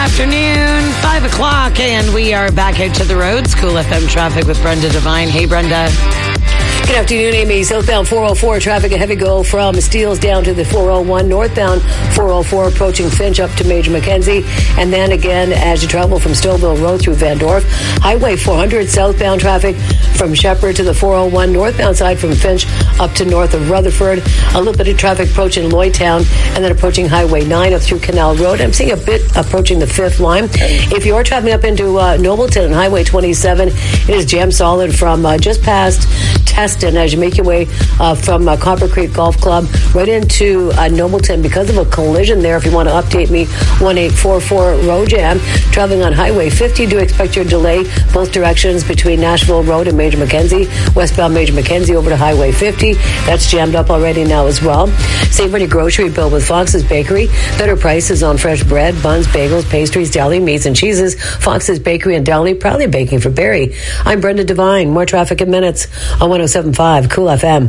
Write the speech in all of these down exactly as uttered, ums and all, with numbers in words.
afternoon, five o'clock, and we are back out to the roads. Cool F M traffic with Brenda Devine. Hey, Brenda. Good afternoon, Amy. Southbound four oh four traffic, a heavy go from Steeles down to the four oh one. Northbound four oh four approaching Finch up to Major Mackenzie. And then again, as you travel from Stouffville Road through Van Dorp. Highway four hundred southbound traffic from Shepherd to the four oh one. Northbound side from Finch up to north of Rutherford. A little bit of traffic approaching Lloydtown and then approaching Highway nine up through Canal Road. I'm seeing a bit approaching the fifth line. If you are traveling up into uh, Nobleton and Highway twenty-seven, it is jam solid from uh, just past Teston as you make your way uh, from uh, Copper Creek Golf Club right into uh, Nobleton because of a collision there. If you want to update me, one eight four four road jam. Traveling on Highway fifty, do expect your delay both directions between Nashville Road and Major Mackenzie. Westbound Major Mackenzie over to Highway fifty. That's jammed up already now as well. Save on your grocery bill with Fox's Bakery. Better prices on fresh bread, buns, bagels, pastries, deli, meats, and cheeses. Fox's Bakery and Deli, proudly baking for Barrie. I'm Brenda Devine. More traffic in minutes on one oh seven point five Cool F M.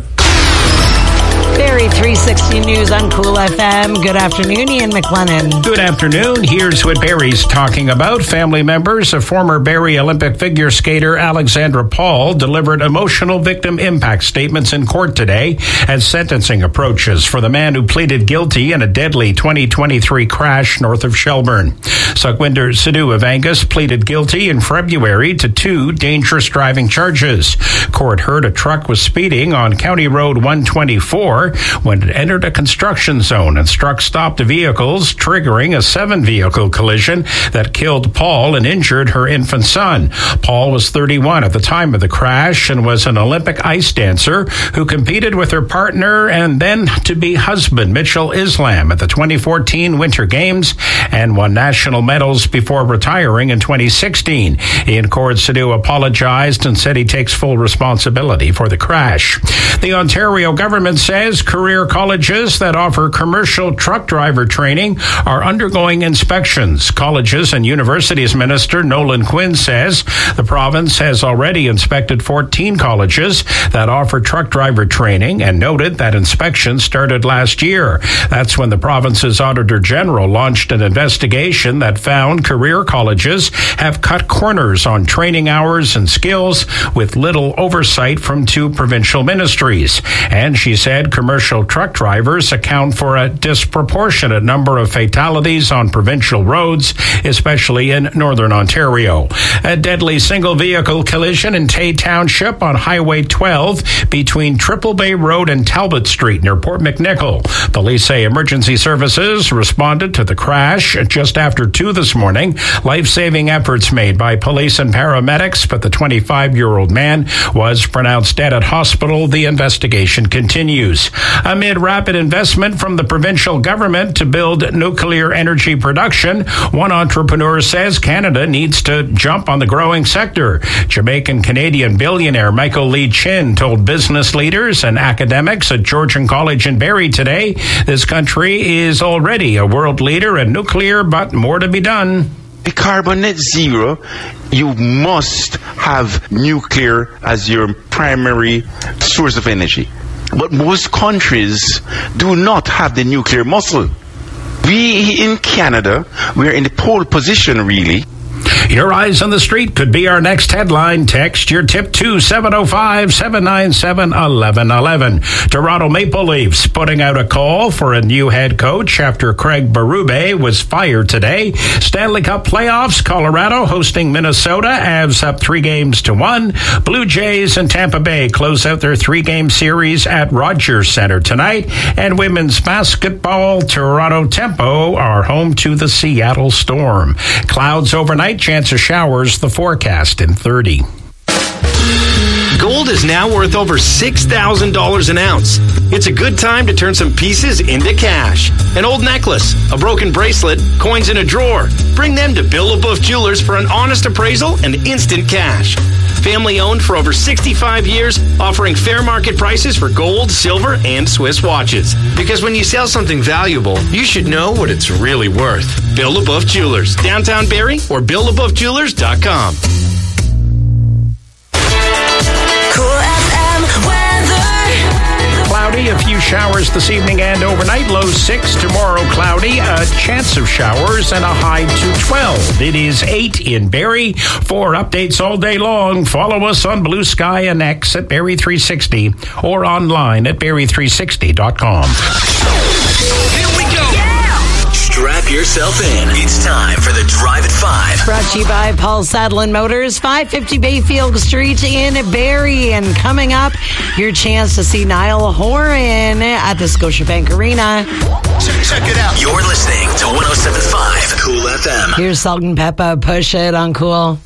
Barrie three sixty News on Cool F M. Good afternoon, Ian McLennan. Good afternoon. Here's what Barrie's talking about. Family members of former Barrie Olympic figure skater Alexandra Paul delivered emotional victim impact statements in court today as sentencing approaches for the man who pleaded guilty in a deadly twenty twenty-three crash north of Shelburne. Sukhwinder Sidhu of Angus pleaded guilty in February to two dangerous driving charges. Court heard a truck was speeding on County Road one twenty-four when it entered a construction zone and struck stopped vehicles, triggering a seven-vehicle collision that killed Paul and injured her infant son. Paul was thirty-one at the time of the crash and was an Olympic ice dancer who competed with her partner and then to-be husband, Mitchell Islam, at the twenty fourteen Winter Games and won national medals before retiring in twenty sixteen. In court, Sidhu apologized and said he takes full responsibility for the crash. The Ontario government says career colleges that offer commercial truck driver training are undergoing inspections. Colleges and Universities Minister Nolan Quinn says the province has already inspected fourteen colleges that offer truck driver training and noted that inspections started last year. That's when the province's Auditor General launched an investigation that found career colleges have cut corners on training hours and skills with little oversight from two provincial ministries. And she said commercial truck drivers account for a disproportionate number of fatalities on provincial roads, especially in northern Ontario. A deadly single-vehicle collision in Tay Township on Highway twelve between Triple Bay Road and Talbot Street near Port McNichol. Police say emergency services responded to the crash just after two this morning. Life-saving efforts made by police and paramedics, but the twenty-five-year-old man was pronounced dead at hospital. The investigation continues. Amid rapid investment from the provincial government to build nuclear energy production, one entrepreneur says Canada needs to jump on the growing sector. Jamaican-Canadian billionaire Michael Lee Chin told business leaders and academics at Georgian College in Barrie today this country is already a world leader in nuclear, but more to be done. The carbon net zero, you must have nuclear as your primary source of energy. But most countries do not have the nuclear muscle. We in Canada, we're in the pole position, really. Your eyes on the street could be our next headline. Text your tip to seven oh five, seven nine seven, one one one one. Toronto Maple Leafs putting out a call for a new head coach after Craig Berube was fired today. Stanley Cup playoffs, Colorado hosting Minnesota. Avs up three games to one. Blue Jays and Tampa Bay close out their three-game series at Rogers Centre tonight. And women's basketball, Toronto Tempo are home to the Seattle Storm. Clouds overnight, chance of showers, the forecast in thirty. Gold is now worth over six thousand dollars an ounce. It's a good time to turn some pieces into cash. An old necklace, a broken bracelet, coins in a drawer. Bring them to Bill LaBeouf Jewelers for an honest appraisal and instant cash. Family owned for over sixty-five years, offering fair market prices for gold, silver, and Swiss watches. Because when you sell something valuable, you should know what it's really worth. Bill LaBeouf Jewelers, downtown Barrie, or bill labeouf jewelers dot com. Cloudy, a few few showers this evening and overnight. Low six. Tomorrow, cloudy. A chance of showers and a high to twelve. It is eight in Barrie. For updates all day long, follow us on Blue Sky and X at Barrie three sixty or online at Barrie three sixty dot com. Here we go. Yeah. Strap yourself in. It's time for the Drive at five. Brought to you by Paul Sadlin Motors, five fifty Bayfield Street in Barrie. And coming up, your chance to see Niall Horan at the Scotiabank Arena. Check, check it out. You're listening to one oh seven point five Cool F M. Here's Salt and Peppa. Push it on Cool.